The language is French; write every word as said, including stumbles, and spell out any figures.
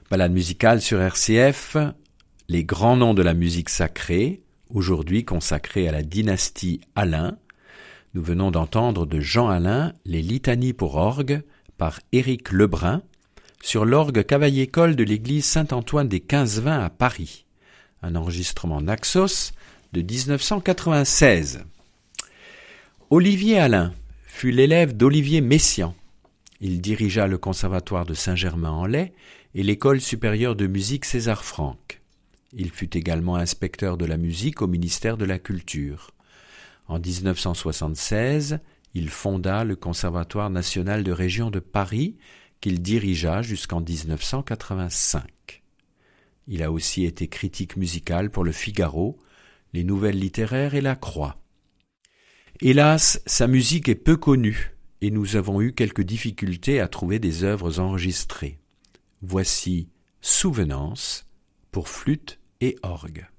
Balade musicale sur R C F, les grands noms de la musique sacrée, aujourd'hui consacrés à la dynastie Alain. Nous venons d'entendre de Jean Alain les litanies pour orgue par Éric Lebrun sur l'orgue Cavaillé-Coll de l'église Saint-Antoine des quinze-vingts à Paris. Un enregistrement Naxos de dix-neuf cent quatre-vingt-seize. Olivier Alain fut l'élève d'Olivier Messiaen. Il dirigea le conservatoire de Saint-Germain-en-Laye et l'école supérieure de musique César Franck. Il fut également inspecteur de la musique au ministère de la Culture. En dix-neuf cent soixante-seize, il fonda le Conservatoire national de région de Paris qu'il dirigea jusqu'en dix-neuf cent quatre-vingt-cinq. Il a aussi été critique musical pour Le Figaro, Les Nouvelles littéraires et La Croix. Hélas, sa musique est peu connue et nous avons eu quelques difficultés à trouver des œuvres enregistrées. Voici Souvenance pour flûte et orgue.